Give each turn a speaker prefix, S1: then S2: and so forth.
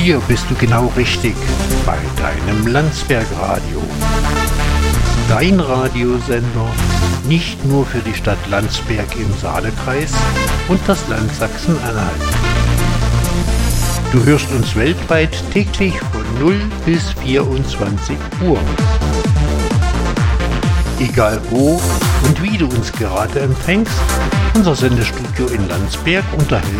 S1: Hier bist du genau richtig bei deinem Landsberg-Radio. Dein Radiosender nicht nur für die Stadt Landsberg im Saalekreis und das Land Sachsen-Anhalt. Du hörst uns weltweit täglich von 0 bis 24 Uhr. Egal wo und wie du uns gerade empfängst, unser Sendestudio in Landsberg unterhält